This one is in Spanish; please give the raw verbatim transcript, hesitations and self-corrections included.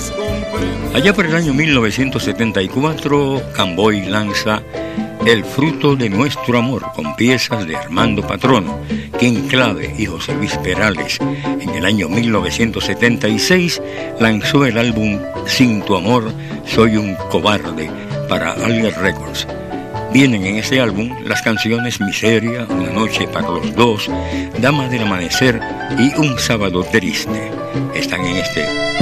Allá por el año mil novecientos setenta y cuatro, Camboy lanza El fruto de nuestro amor, con piezas de Armando Patrono, King Clave y José Luis Perales. En el año mil novecientos setenta y seis lanzó el álbum Sin tu amor, soy un cobarde, para Alger Records. Vienen en ese álbum las canciones Miseria, Una noche para los dos, Dama del amanecer y Un sábado triste. Están en este